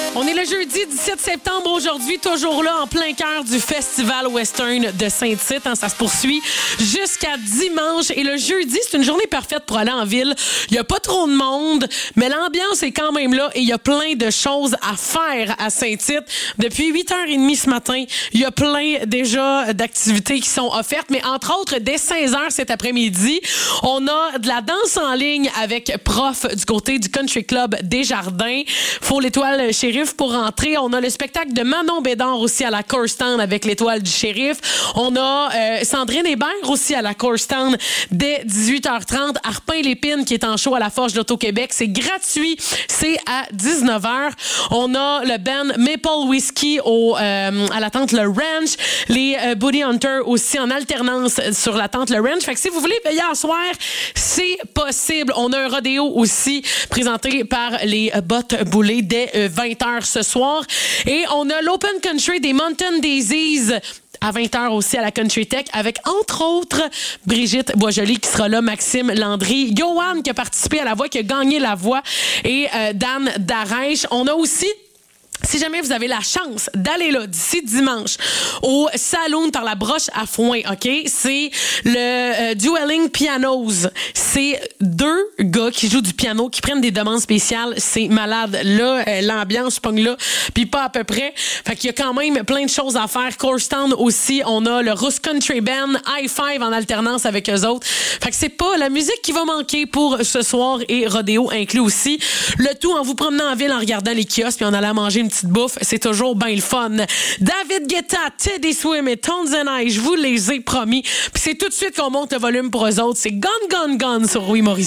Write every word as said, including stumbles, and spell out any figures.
On est le jeudi dix-sept septembre aujourd'hui, toujours là en plein cœur du Festival Western de Saint-Tite. Hein, ça se poursuit jusqu'à dimanche. Et le jeudi, c'est une journée parfaite pour aller en ville. Il n'y a pas trop de monde, mais l'ambiance est quand même là et il y a plein de choses à faire à Saint-Tite. Depuis huit heures trente ce matin, il y a plein déjà d'activités qui sont offertes. Mais entre autres, dès seize heures cet après-midi, on a de la danse en ligne avec Prof du côté du Country Club Desjardins. Faut l'étoile Shérif pour rentrer. On a le spectacle de Manon Bédard aussi à la Courstown avec l'étoile du Shérif. On a euh, Sandrine Hébert aussi à la Courstown dès dix-huit heures trente. Arpin-Lépine qui est en show à la Forge d'Auto-Québec. C'est gratuit. C'est à dix-neuf heures. On a le band Maple Whiskey au, euh, à la tente Le Ranch. Les euh, Booty Hunters aussi en alternance sur la tente Le Ranch. Fait que si vous voulez payer à soir, c'est possible. On a un rodéo aussi présenté par les Bottes Boulées dès euh, vingt heures ce soir. Et on a l'Open Country des Mountain Daisies à vingt heures aussi à la Country Tech avec, entre autres, Brigitte Boisjoli qui sera là, Maxime Landry, Yoann qui a participé à La Voix, qui a gagné La Voix et euh, Dan Darèche. On a aussi... Si jamais vous avez la chance d'aller là d'ici dimanche au Saloon par la broche à foin, OK? C'est le euh, Dueling Pianos. C'est deux gars qui jouent du piano, qui prennent des demandes spéciales. C'est malade. Là, euh, l'ambiance pogne là, puis pas à peu près. Fait qu'il y a quand même plein de choses à faire. Courstown aussi, on a le Russ Country Band, High Five en alternance avec eux autres. Fait que c'est pas la musique qui va manquer pour ce soir et rodéo inclus aussi. Le tout en vous promenant en ville en regardant les kiosques puis en allant manger une petite bouffe, c'est toujours bien le fun. David Guetta, Teddy Swim et Tones and I, je vous les ai promis. Puis c'est tout de suite qu'on monte le volume pour eux autres. C'est Gone, Gone, Gone sur Louis Morissette.